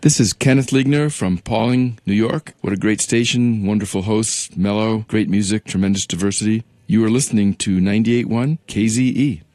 This is Kenneth Ligner from Pawling, New York. What a great station, wonderful hosts, mellow, great music, tremendous diversity. You are listening to 98.1 KZE.